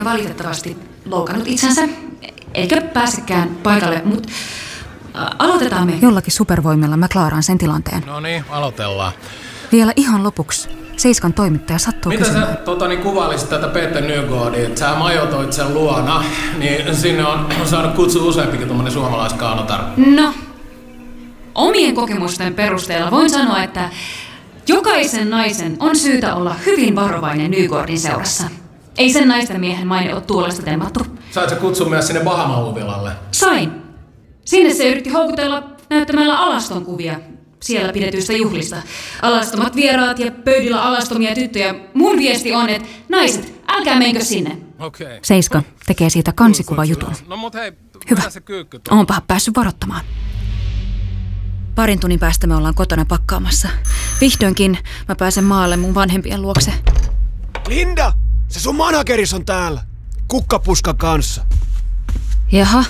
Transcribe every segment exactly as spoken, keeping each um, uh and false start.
valitettavasti loukannut itsensä, eikä pääsekään paikalle, mutta aloitetaan me. Jollakin supervoimilla mä klaaraan sen tilanteen. No niin, aloitellaan. Vielä ihan lopuksi. Seiskan toimittaja sattuu Mitä kysymään. sä totani, kuvailisit tätä Peter Nygårdia, että sä majoitoit sen luona, niin sinne on saanut kutsua useampikin tuommoinen suomalaiskaunotar. No, omien kokemusten perusteella voin sanoa, että jokaisen naisen on syytä olla hyvin varovainen Nygårdin seurassa. Ei sen naisten miehen maine ole tuolesta temmattu. Sait sä kutsua myös sinne Bahama-huvilalle? Sain. Sinne se yritti houkutella näyttämällä alaston kuvia siellä pidetyistä juhlista. Alastomat vieraat ja pöydillä alastomia tyttöjä. Mun viesti on, että naiset, älkää menkö sinne. Okay. Seiska tekee siitä kansikuvajutun. No mut hei, hyvä. Se kyykky Oonpahan päässyt varoittamaan. Parin tunnin päästä me ollaan kotona pakkaamassa. Vihdoinkin mä pääsen maalle mun vanhempien luokse. Linda! Se sun manageris on täällä. Kukkapuska kanssa. Jaha.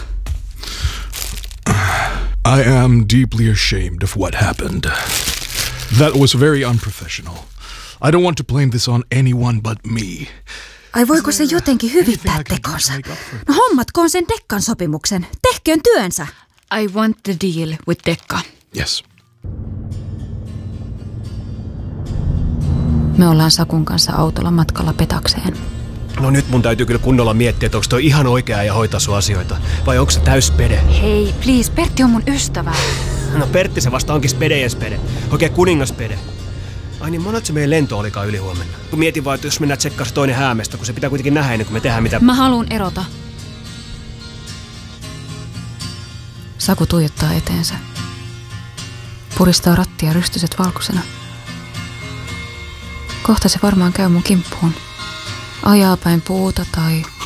I am deeply ashamed of what happened. That was very unprofessional. I don't want to blame this on anyone but me. Ai voiko se jotenkin hyvittää tekonsa? No hommatkoon sen Dekkan sopimuksen. Tehköön työnsä. I want the deal with Dekka. Yes. Me ollaan Sakun kanssa autolla matkalla Petakseen. No nyt mun täytyy kyllä kunnolla miettiä, että onko toi ihan oikea ja hoitaa sun asioita. Vai onko se täys spede? Hei, please, Pertti on mun ystävä. No Pertti se vasta onkin spedejen spede. Oikein kuningaspede. Ai niin, monat se meidän lento olikaan ylihuomenna. Kun mietin vaan, että jos mennään tsekkaa se toinen Häämestä, kun se pitää kuitenkin nähdä ennen kuin me tehdään mitä... Mä haluun erota. Saku tuijottaa eteensä. Puristaa rattia rystyset valkoisena. Kohta se varmaan käy mun kimppuun. Ajaa päin puuta tai